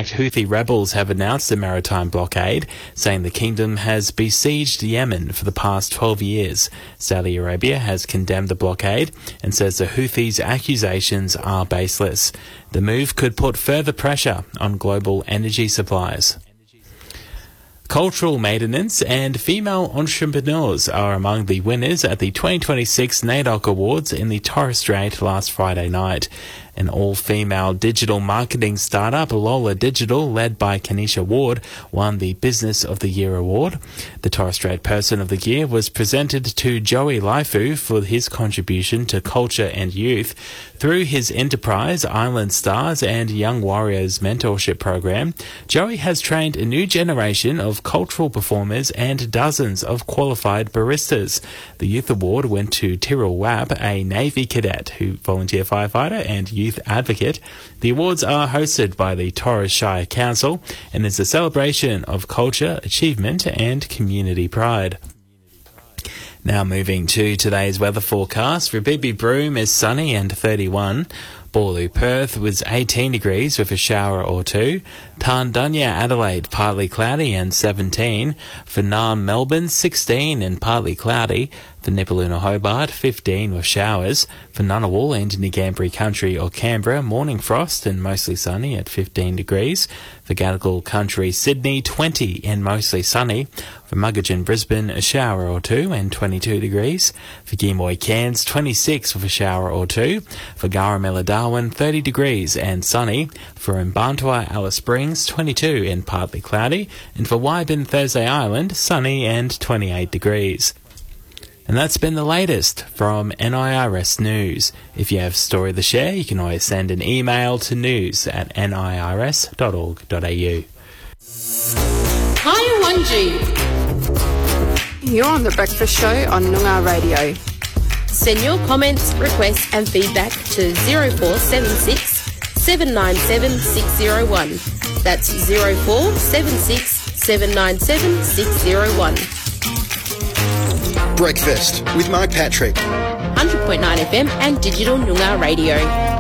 Iran-backed Houthi rebels have announced a maritime blockade, saying the kingdom has besieged Yemen for the past 12 years. Saudi Arabia has condemned the blockade and says the Houthis' accusations are baseless. The move could put further pressure on global energy supplies. Cultural maintenance and female entrepreneurs are among the winners at the 2026 NAIDOC Awards in the Torres Strait last Friday night. An all-female digital marketing startup, Lola Digital, led by Kanisha Ward, won the Business of the Year award. The Torres Strait Person of the Year was presented to Joey Laifu for his contribution to culture and youth. Through his enterprise, Island Stars and Young Warriors mentorship program, Joey has trained a new generation of cultural performers and dozens of qualified baristas. The Youth Award went to Tyrrell Wap, a Navy cadet who volunteer firefighter and youth advocate. The awards are hosted by the Torres Shire Council and is a celebration of culture, achievement and community pride. Now moving to today's weather forecast. Rabibi Broome is sunny and 31. Boorloo Perth was 18 degrees with a shower or two. Tarndunya Adelaide partly cloudy and 17. For Naarm Melbourne 16 and partly cloudy. For Nipaluna Hobart 15 with showers. For Ngunnawal and Ngambri Country or Canberra morning frost and mostly sunny at 15 degrees. For Gadigal Country Sydney 20 and mostly sunny. For Muggeridge Brisbane a shower or two and 22 degrees. For Geemoy Cairns 26 with a shower or two. For Garamella Darwin 30 degrees and sunny. For Mbantua Alice Springs 22 and partly cloudy. And for Wyburn Thursday Island sunny and 28 degrees. And that's been the latest from NIRS News. If you have a story to share, you can always send an email to news@nirs.org.au. Hi, Wanju. You're on The Breakfast Show on Noongar Radio. Send your comments, requests and feedback to 0476 797 601. That's 0476 797 601. Breakfast with Mark Patrick. 100.9 FM and Digital Noongar Radio.